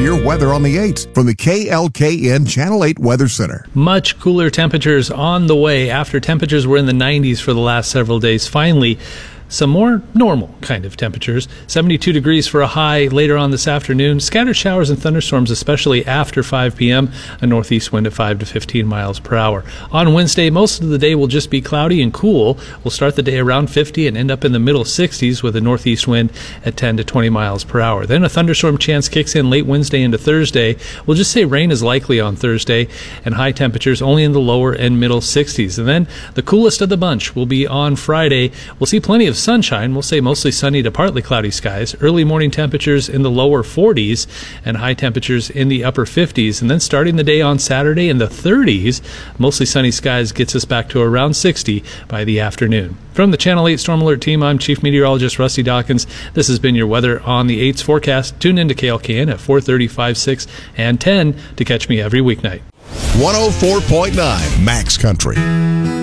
your weather on the 8th from the KLKN Channel 8 Weather Center. Much cooler temperatures on the way after temperatures were in the 90s for the last several days. Finally, some more normal kind of temperatures. 72 degrees for a high later on this afternoon. Scattered showers and thunderstorms, especially after 5 p.m. A northeast wind at 5 to 15 miles per hour. On Wednesday, most of the day will just be cloudy and cool. We'll start the day around 50 and end up in the middle 60s with a northeast wind at 10 to 20 miles per hour. Then a thunderstorm chance kicks in late Wednesday into Thursday. We'll just say rain is likely on Thursday, and high temperatures only in the lower and middle 60s. And then the coolest of the bunch will be on Friday. We'll see plenty of sunshine. We'll say mostly sunny to partly cloudy skies. Early morning temperatures in the lower 40s and high temperatures in the upper 50s. And then starting the day on Saturday in the 30s, mostly sunny skies gets us back to around 60 by the afternoon. From the Channel 8 Storm Alert team, I'm Chief Meteorologist Rusty Dawkins. This has been your weather on the 8's forecast. Tune in to KLKN at 4:30, 5, 6, and 10 to catch me every weeknight. 104.9 Max Country.